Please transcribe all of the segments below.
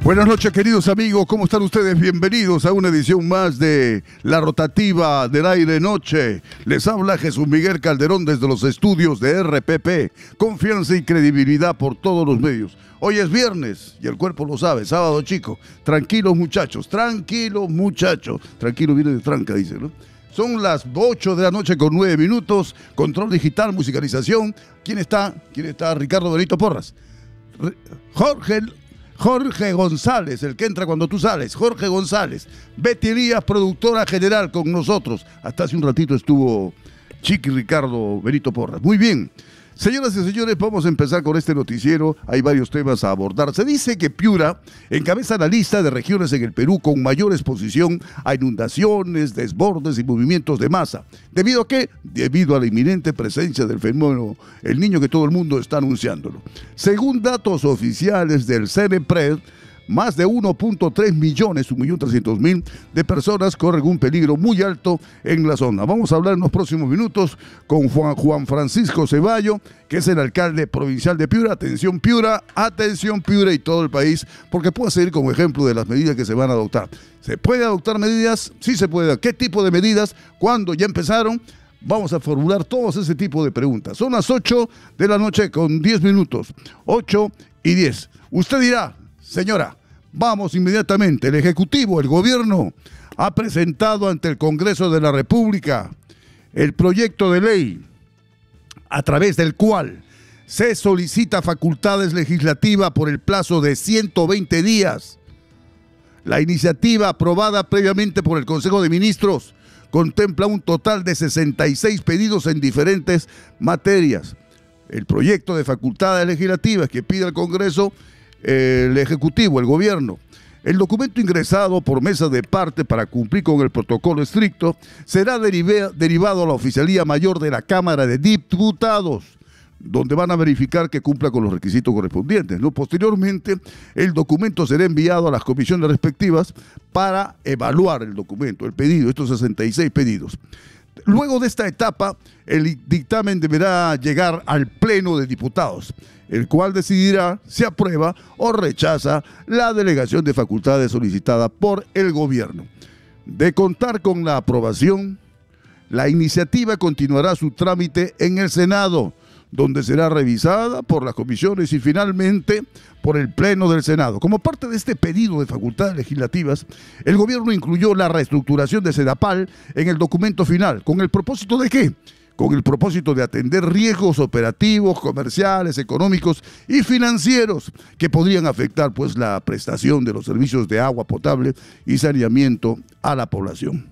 Buenas noches, queridos amigos, ¿cómo están ustedes? Bienvenidos a una edición más de La Rotativa del Aire Noche. Les habla Jesús Miguel Calderón desde los estudios de RPP. Confianza y credibilidad por todos los medios. Hoy es viernes y el cuerpo lo sabe, sábado chico. Tranquilos muchachos, tranquilos muchachos. Tranquilo viene de tranca, dice, ¿no? Son las 8 de la noche con 9 minutos. Control digital, musicalización. ¿Quién está? Ricardo Benito Porras. Jorge González, el que entra cuando tú sales. Jorge González. Betty Elías, productora general con nosotros. Hasta hace un ratito estuvo Chiqui Ricardo Benito Porras. Muy bien. Señoras y señores, vamos a empezar con este noticiero. Hay varios temas a abordar. Se dice que Piura encabeza la lista de regiones en el Perú con mayor exposición a inundaciones, desbordes y movimientos de masa. ¿Debido a qué? Debido a la inminente presencia del fenómeno El Niño que todo el mundo está anunciándolo. Según datos oficiales del CENEPRED, más de 1.3 millones, 1.300.000 de personas corren un peligro muy alto en la zona. Vamos a hablar en los próximos minutos con Juan Francisco Ceballo, que es el alcalde provincial de Piura. Atención Piura y todo el país, porque puede servir como ejemplo de las medidas que se van a adoptar. ¿Se puede adoptar medidas? Sí se puede. ¿Qué tipo de medidas? ¿Cuándo? ¿Ya empezaron? Vamos a formular todos ese tipo de preguntas. Son las 8 de la noche con 10 minutos. 8 y 10. Usted dirá, señora, vamos inmediatamente. El Ejecutivo, el Gobierno, ha presentado ante el Congreso de la República el proyecto de ley a través del cual se solicita facultades legislativas por el plazo de 120 días. La iniciativa aprobada previamente por el Consejo de Ministros contempla un total de 66 pedidos en diferentes materias. El proyecto de facultades legislativas que pide al Congreso el Ejecutivo, el Gobierno. El documento ingresado por mesa de parte para cumplir con el protocolo estricto será derivado a la Oficialía Mayor de la Cámara de Diputados, donde van a verificar que cumpla con los requisitos correspondientes, ¿no? Posteriormente, el documento será enviado a las comisiones respectivas para evaluar el documento, el pedido, estos 66 pedidos. Luego de esta etapa, el dictamen deberá llegar al Pleno de Diputados, el cual decidirá si aprueba o rechaza la delegación de facultades solicitada por el Gobierno. De contar con la aprobación, la iniciativa continuará su trámite en el Senado, donde será revisada por las comisiones y finalmente por el Pleno del Senado. Como parte de este pedido de facultades legislativas, el Gobierno incluyó la reestructuración de Sedapal en el documento final. ¿Con el propósito de qué? Con el propósito de atender riesgos operativos, comerciales, económicos y financieros que podrían afectar pues la prestación de los servicios de agua potable y saneamiento a la población.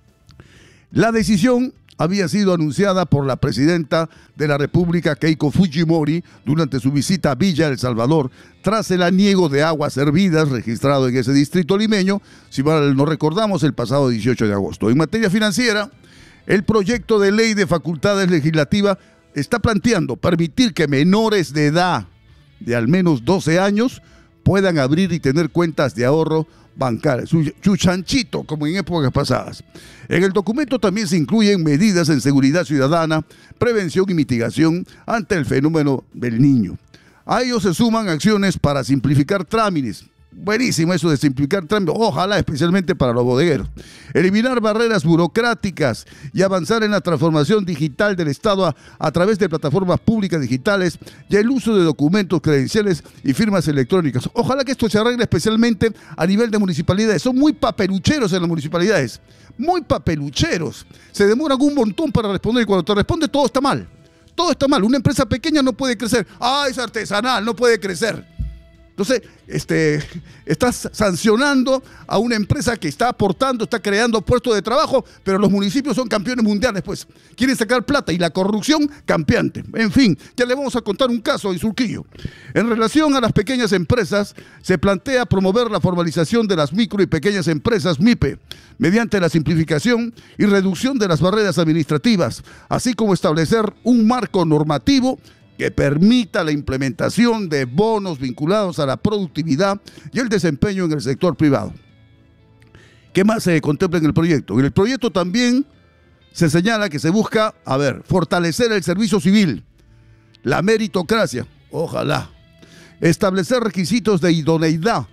La decisión había sido anunciada por la presidenta de la República, Keiko Fujimori, durante su visita a Villa El Salvador, tras el aniego de aguas servidas registrado en ese distrito limeño, si mal no recordamos, el pasado 18 de agosto. En materia financiera, el proyecto de ley de facultades legislativas está planteando permitir que menores de edad de al menos 12 años puedan abrir y tener cuentas de ahorro bancarias, su chanchito, como en épocas pasadas. En el documento también se incluyen medidas en seguridad ciudadana, prevención y mitigación ante el fenómeno del Niño. A ello se suman acciones para simplificar trámites. Buenísimo eso de simplificar trámites, ojalá especialmente para los bodegueros. Eliminar barreras burocráticas y avanzar en la transformación digital del Estado a través de plataformas públicas digitales y el uso de documentos, credenciales y firmas electrónicas. Ojalá que esto se arregle especialmente a nivel de municipalidades. Son muy papelucheros en las municipalidades, muy papelucheros. Se demoran un montón para responder y cuando te responde todo está mal. Todo está mal. Una empresa pequeña no puede crecer. Es artesanal, no puede crecer. Entonces, estás sancionando a una empresa que está aportando, está creando puestos de trabajo, pero los municipios son campeones mundiales, pues. Quieren sacar plata y la corrupción campeante. En fin, ya le vamos a contar un caso en Surquillo. En relación a las pequeñas empresas, se plantea promover la formalización de las micro y pequeñas empresas MIPE, mediante la simplificación y reducción de las barreras administrativas, así como establecer un marco normativo que permita la implementación de bonos vinculados a la productividad y el desempeño en el sector privado. ¿Qué más se contempla en el proyecto? En el proyecto también se señala que se busca, fortalecer el servicio civil, la meritocracia, ojalá, establecer requisitos de idoneidad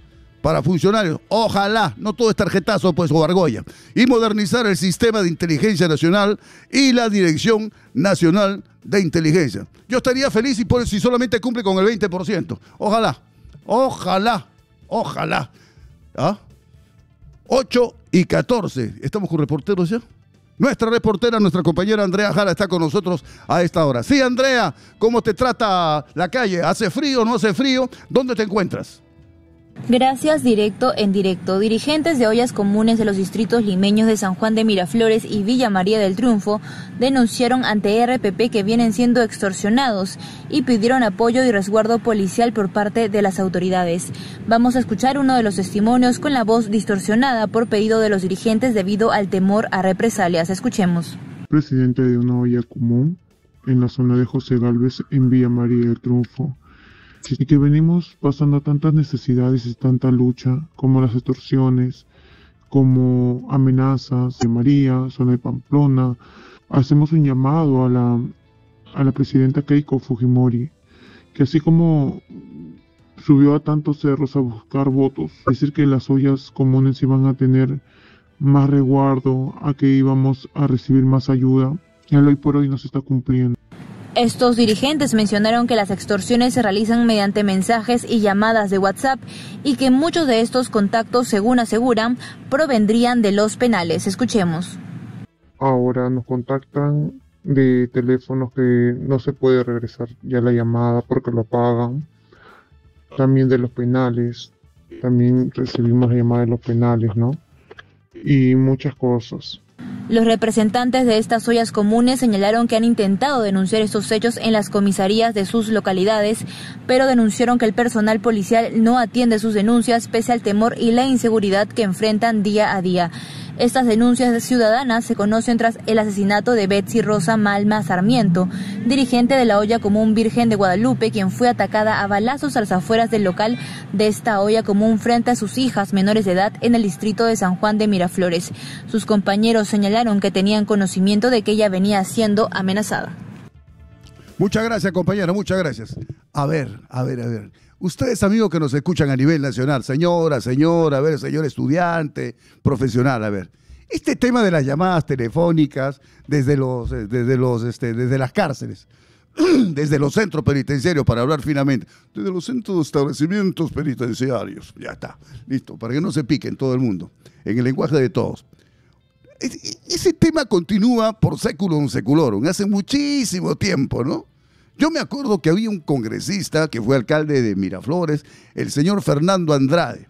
para funcionarios. Ojalá, no todo es tarjetazo pues o argolla. Y modernizar el sistema de inteligencia nacional y la Dirección Nacional de Inteligencia. Yo estaría feliz si solamente cumple con el 20%. Ojalá, ojalá, ojalá. ¿Ah? 8:14. ¿Estamos con reporteros ya? Nuestra reportera, nuestra compañera Andrea Jara está con nosotros a esta hora. Sí, Andrea, ¿cómo te trata la calle? ¿Hace frío, no hace frío? ¿Dónde te encuentras? Gracias, directo en directo. Dirigentes de ollas comunes de los distritos limeños de San Juan de Miraflores y Villa María del Triunfo denunciaron ante RPP que vienen siendo extorsionados y pidieron apoyo y resguardo policial por parte de las autoridades. Vamos a escuchar uno de los testimonios con la voz distorsionada por pedido de los dirigentes debido al temor a represalias. Escuchemos. Presidente de una olla común en la zona de José Gálvez en Villa María del Triunfo. Y que venimos pasando tantas necesidades y tanta lucha, como las extorsiones, como amenazas de María, zona de Pamplona. Hacemos un llamado a la presidenta Keiko Fujimori, que así como subió a tantos cerros a buscar votos, decir que las ollas comunes iban a tener más resguardo, a que íbamos a recibir más ayuda, y hoy por hoy no se está cumpliendo. Estos dirigentes mencionaron que las extorsiones se realizan mediante mensajes y llamadas de WhatsApp y que muchos de estos contactos, según aseguran, provendrían de los penales. Escuchemos. Ahora nos contactan de teléfonos que no se puede regresar ya la llamada porque lo pagan. También de los penales, también recibimos la llamada de los penales, ¿no? Y muchas cosas. Los representantes de estas ollas comunes señalaron que han intentado denunciar estos hechos en las comisarías de sus localidades, pero denunciaron que el personal policial no atiende sus denuncias pese al temor y la inseguridad que enfrentan día a día. Estas denuncias ciudadanas se conocen tras el asesinato de Betsy Rosa Malma Sarmiento, dirigente de la olla común Virgen de Guadalupe, quien fue atacada a balazos a las afueras del local de esta olla común frente a sus hijas menores de edad en el distrito de San Juan de Miraflores. Sus compañeros señalaron que tenían conocimiento de que ella venía siendo amenazada. Muchas gracias, compañera, muchas gracias. A ver. Ustedes, amigos que nos escuchan a nivel nacional, señora, a ver, señor estudiante, profesional, a ver. Este tema de las llamadas telefónicas desde las cárceles, desde los centros penitenciarios, para hablar finamente, desde los centros de establecimientos penitenciarios, ya está, listo, para que no se piquen todo el mundo, en el lenguaje de todos. Ese tema continúa por seculum seculorum, hace muchísimo tiempo, ¿no? Yo me acuerdo que había un congresista que fue alcalde de Miraflores, el señor Fernando Andrade.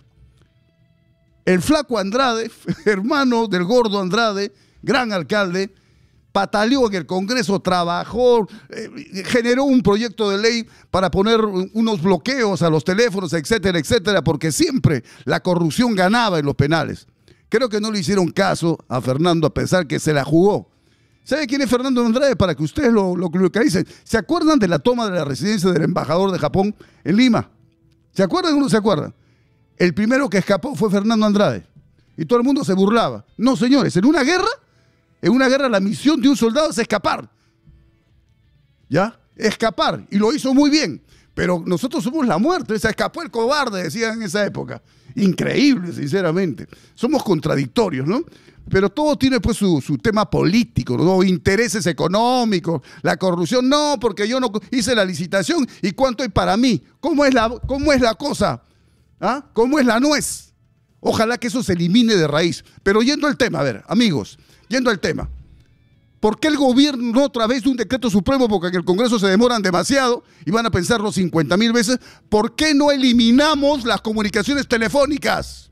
El flaco Andrade, hermano del gordo Andrade, gran alcalde, pataleó en el Congreso, trabajó, generó un proyecto de ley para poner unos bloqueos a los teléfonos, etcétera, etcétera, porque siempre la corrupción ganaba en los penales. Creo que no le hicieron caso a Fernando a pesar que se la jugó. ¿Sabe quién es Fernando Andrade? Para que ustedes lo localicen. ¿Se acuerdan de la toma de la residencia del embajador de Japón en Lima? ¿Se acuerdan o no se acuerdan? El primero que escapó fue Fernando Andrade. Y todo el mundo se burlaba. No, señores, en una guerra la misión de un soldado es escapar. ¿Ya? Escapar. Y lo hizo muy bien. Pero nosotros somos la muerte. Se escapó el cobarde, decían en esa época. Increíble, sinceramente. Somos contradictorios, ¿no? Pero todo tiene pues su tema político, ¿no? Intereses económicos, la corrupción. No, porque yo no hice la licitación y cuánto hay para mí. ¿Cómo es la cosa? ¿Ah? ¿Cómo es la nuez? Ojalá que eso se elimine de raíz. Pero yendo al tema, a ver, amigos, yendo al tema. ¿Por qué el gobierno a través de un decreto supremo, porque en el Congreso se demoran demasiado y van a pensarlo 50.000 veces, ¿por qué no eliminamos las comunicaciones telefónicas?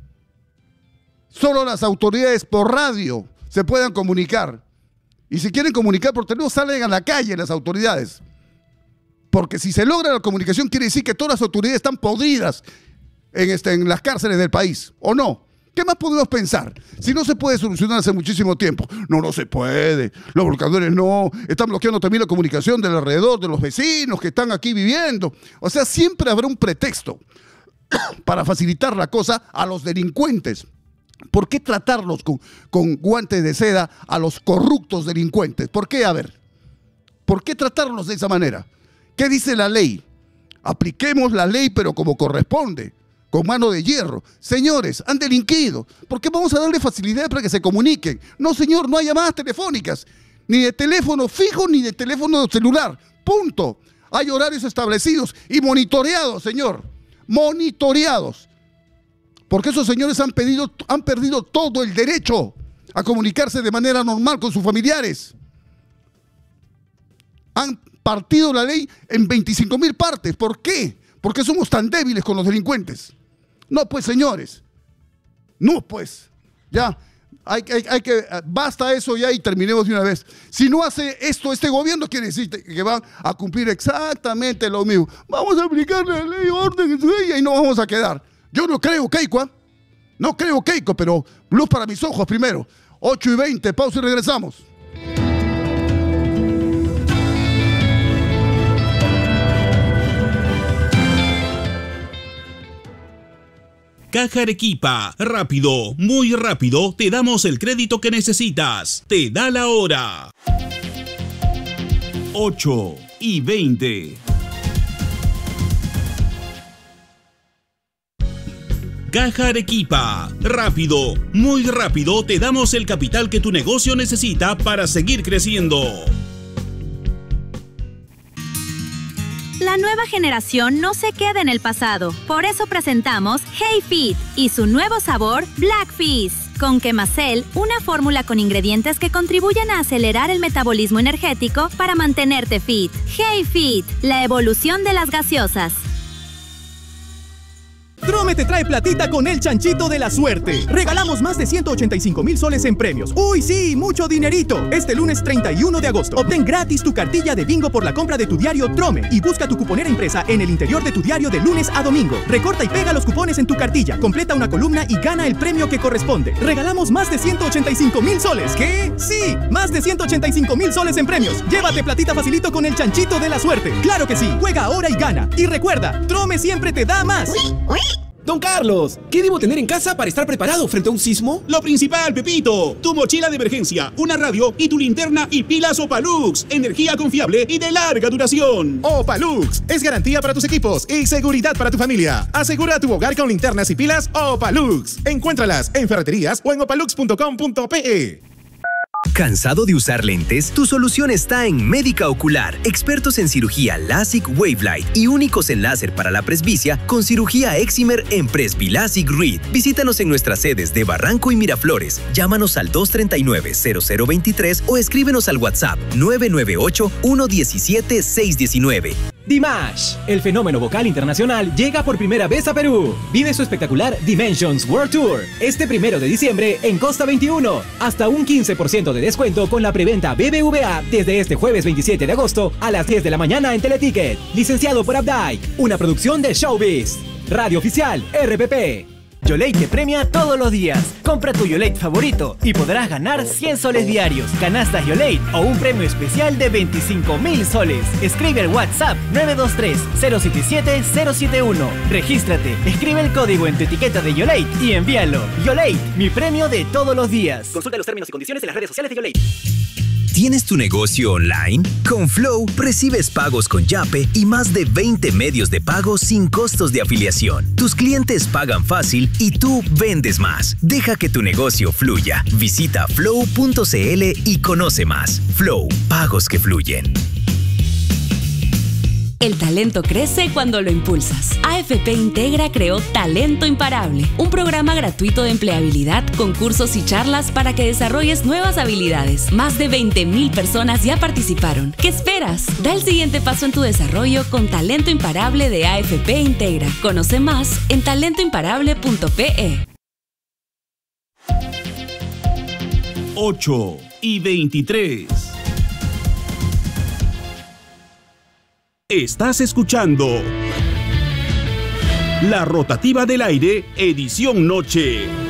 Solo las autoridades por radio se puedan comunicar. Y si quieren comunicar por teléfono, salen a la calle las autoridades. Porque si se logra la comunicación, quiere decir que todas las autoridades están podridas en las cárceles del país, ¿o no? ¿Qué más podemos pensar? Si no se puede solucionar hace muchísimo tiempo. No se puede. Los bloqueadores no. Están bloqueando también la comunicación del alrededor, de los vecinos que están aquí viviendo. O sea, siempre habrá un pretexto para facilitar la cosa a los delincuentes. ¿Por qué tratarlos con guantes de seda a los corruptos delincuentes? ¿Por qué? A ver. ¿Por qué tratarlos de esa manera? ¿Qué dice la ley? Apliquemos la ley, pero como corresponde. con mano de hierro. Señores, han delinquido. ¿Por qué vamos a darle facilidades para que se comuniquen? No, señor, no hay llamadas telefónicas, ni de teléfono fijo, ni de teléfono celular. Punto. Hay horarios establecidos y monitoreados, señor. Monitoreados. Porque esos señores han perdido todo el derecho a comunicarse de manera normal con sus familiares. Han partido la ley en 25.000 partes. ¿Por qué? ¿Por qué somos tan débiles con los delincuentes? No, pues, señores. No, pues. Ya, basta eso ya y terminemos de una vez. Si no hace esto este gobierno, quiere decir que van a cumplir exactamente lo mismo. Vamos a aplicar la ley, orden y no vamos a quedar. Yo no creo, Keiko, ¿eh? No creo, Keiko, pero luz para mis ojos primero. 8:20, pausa y regresamos. Caja Arequipa, rápido, muy rápido, te damos el crédito que necesitas. Te da la hora. 8:20. Caja Arequipa, rápido, muy rápido, te damos el capital que tu negocio necesita para seguir creciendo. La nueva generación no se queda en el pasado. Por eso presentamos Hey Fit y su nuevo sabor Black Fizz. Con Quemacel, una fórmula con ingredientes que contribuyen a acelerar el metabolismo energético para mantenerte fit. Hey Fit, la evolución de las gaseosas. Trome te trae platita con el chanchito de la suerte. Regalamos más de 185,000 soles en premios. ¡Uy, sí! ¡Mucho dinerito! Este lunes 31 de agosto. Obtén gratis tu cartilla de bingo por la compra de tu diario Trome y busca tu cuponera impresa en el interior de tu diario de lunes a domingo. Recorta y pega los cupones en tu cartilla, completa una columna y gana el premio que corresponde. Regalamos más de 185,000 soles. ¿Qué? ¡Sí! Más de 185,000 soles en premios. Llévate platita facilito con el chanchito de la suerte. ¡Claro que sí! Juega ahora y gana. Y recuerda, Trome siempre te da más. Don Carlos, ¿qué debo tener en casa para estar preparado frente a un sismo? Lo principal, Pepito, tu mochila de emergencia, una radio y tu linterna y pilas Opalux, energía confiable y de larga duración. Opalux es garantía para tus equipos y seguridad para tu familia. Asegura tu hogar con linternas y pilas Opalux. Encuéntralas en ferreterías o en opalux.com.pe. ¿Cansado de usar lentes? Tu solución está en Médica Ocular, expertos en cirugía LASIK Wavelight y únicos en láser para la presbicia con cirugía Excimer en Presbilasic Reed. Visítanos en nuestras sedes de Barranco y Miraflores. Llámanos al 239-0023 o escríbenos al WhatsApp 998-117-619. Dimash, el fenómeno vocal internacional, llega por primera vez a Perú. Vive su espectacular Dimensions World Tour este 1 de diciembre en Costa 21. Hasta un 15% de descuento con la preventa BBVA desde este jueves 27 de agosto a las 10 de la mañana en Teleticket. Licenciado por Updike, una producción de Showbiz. Radio Oficial RPP. Yolate te premia todos los días. Compra tu Yolate favorito y podrás ganar 100 soles diarios, canastas Yolate o un premio especial de 25,000 soles. Escribe al WhatsApp 923-077-071. Regístrate, escribe el código en tu etiqueta de Yolate y envíalo. Yolate, mi premio de todos los días. Consulta los términos y condiciones en las redes sociales de Yolate. ¿Tienes tu negocio online? Con Flow recibes pagos con Yape y más de 20 medios de pago sin costos de afiliación. Tus clientes pagan fácil y tú vendes más. Deja que tu negocio fluya. Visita flow.cl y conoce más. Flow, pagos que fluyen. El talento crece cuando lo impulsas. AFP Integra creó Talento Imparable, un programa gratuito de empleabilidad con cursos y charlas para que desarrolles nuevas habilidades. Más de 20,000 personas ya participaron. ¿Qué esperas? Da el siguiente paso en tu desarrollo con Talento Imparable de AFP Integra. Conoce más en talentoimparable.pe. 8:23. Estás escuchando La Rotativa del Aire, edición noche.